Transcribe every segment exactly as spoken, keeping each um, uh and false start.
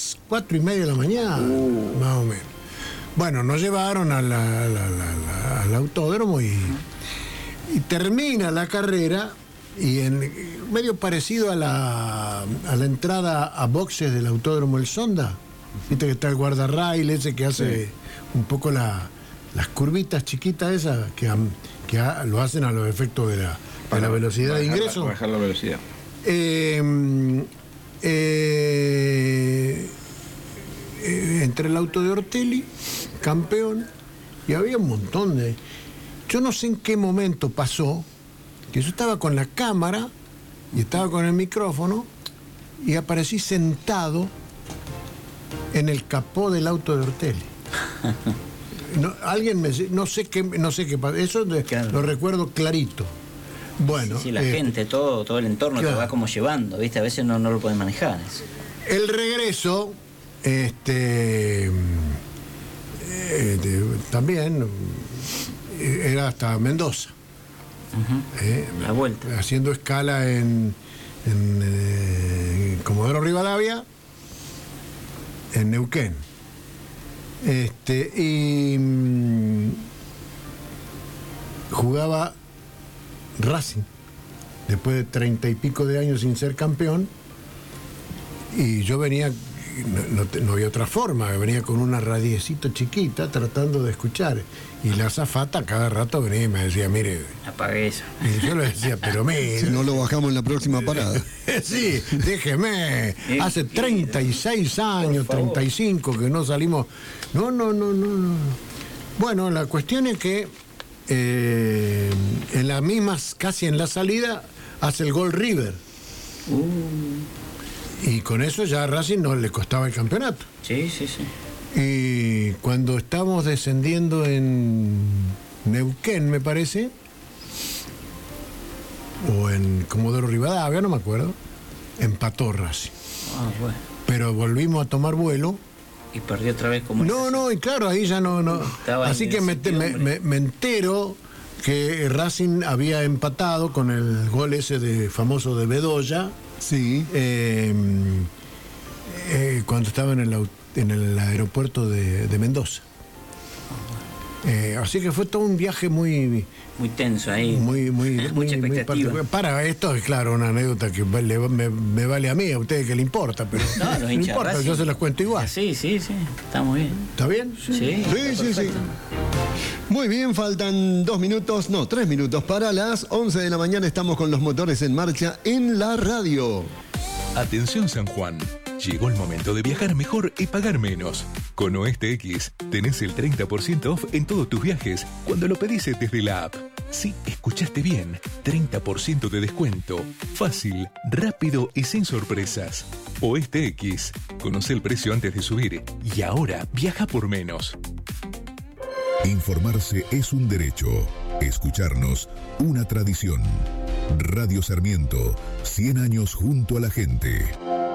las cuatro y media de la mañana, uh. más o menos. Bueno, nos llevaron a la, a la, a la, al autódromo y, y termina la carrera y en medio parecido a la, a la entrada a boxes del autódromo El Sonda. Viste que está el guardarrail ese que hace sí. un poco la, las curvitas chiquitas esas que, que a, lo hacen a los efectos de la, de la velocidad bajar, de ingreso. Para bajar la velocidad. Eh, eh, eh, entre el auto de Ortelli, campeón, y había un montón de... Yo no sé en qué momento pasó que yo estaba con la cámara y estaba con el micrófono y aparecí sentado en el capó del auto de Ortelli. No, alguien me no sé qué no sé qué pasó. Eso de, claro. lo recuerdo clarito. Bueno, sí, sí, la eh, gente, todo, todo el entorno claro. te va como llevando, ¿viste? A veces no, no lo pueden manejar. Eso. El regreso, este, eh, de, también era hasta Mendoza. Uh-huh. eh, la vuelta. Haciendo escala en, en eh, Comodoro Rivadavia, en Neuquén. Este, y mmm, jugaba Racing, después de treinta y pico de años sin ser campeón, y yo venía, no, no, no había otra forma, venía con una radiecito chiquita tratando de escuchar, y la azafata cada rato venía y me decía, mire, apague eso. Y yo le decía, pero mire, si no lo bajamos en la próxima parada. Sí, déjeme, hace treinta y seis años, treinta y cinco que no salimos, no, no, no, no, no. Bueno, la cuestión es que Eh, en las mismas, casi en la salida, hace el gol River. Uh. Y con eso ya a Racing no le costaba el campeonato. Sí, sí, sí. Y cuando estamos descendiendo en Neuquén, me parece, o en Comodoro Rivadavia, no me acuerdo, empató Racing. Ah, bueno. Pero volvimos a tomar vuelo. Y perdió otra vez como... No, no, y claro, ahí ya no... no. Así que me, me, me, me entero que Racing había empatado con el gol ese de famoso de Bedoya. Sí. Eh, eh, cuando estaba en el, en el aeropuerto de, de Mendoza. Eh, así que fue todo un viaje muy... Muy tenso ahí. Muy, muy, Mucha muy, expectativa. Muy para esto es claro una anécdota que vale, me, me vale a mí, a ustedes que le importa, pero no, no importa, Racing. Yo se las cuento igual. Sí, sí, sí, está muy bien. ¿Está bien? Sí, sí, sí, sí, sí. Muy bien, faltan dos minutos, no, tres minutos para las once de la mañana. Estamos con los motores en marcha en la radio. Atención San Juan, llegó el momento de viajar mejor y pagar menos. Con Oeste X tenés el treinta por ciento off en todos tus viajes cuando lo pedís desde la app. Sí, escuchaste bien, treinta por ciento de descuento. Fácil, rápido y sin sorpresas. Oeste X, conoce el precio antes de subir y ahora viaja por menos. Informarse es un derecho. Escucharnos, una tradición. Radio Sarmiento, cien años junto a la gente.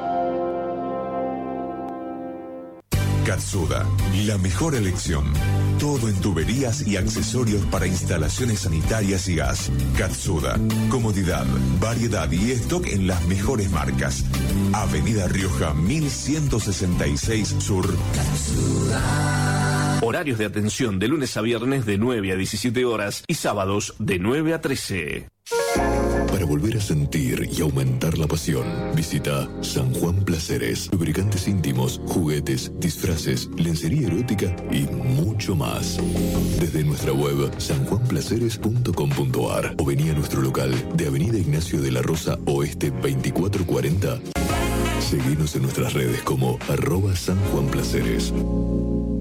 Katsuda, la mejor elección. Todo en tuberías y accesorios para instalaciones sanitarias y gas. Katsuda, comodidad, variedad y stock en las mejores marcas. Avenida Rioja mil ciento sesenta y seis Sur. Katsuda. Horarios de atención de lunes a viernes de nueve a diecisiete horas y sábados de nueve a trece. Para volver a sentir y aumentar la pasión, visita San Juan Placeres. Lubricantes íntimos, juguetes, disfraces, lencería erótica y mucho más. Desde nuestra web san juan placeres punto com punto a r o vení a nuestro local de Avenida Ignacio de la Rosa Oeste veinticuatro cuarenta. Seguinos en nuestras redes como arroba San Juan Placeres.